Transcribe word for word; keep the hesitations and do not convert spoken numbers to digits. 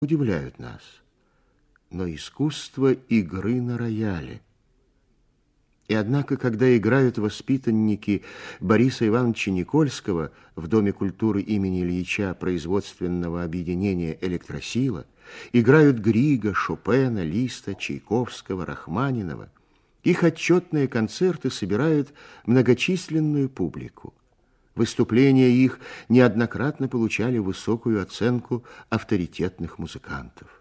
удивляют нас, но искусство игры на рояле. И однако, когда играют воспитанники Бориса Ивановича Никольского в Доме культуры имени Ильича производственного объединения «Электросила», играют Грига, Шопена, Листа, Чайковского, Рахманинова, их отчетные концерты собирают многочисленную публику. Выступления их неоднократно получали высокую оценку авторитетных музыкантов.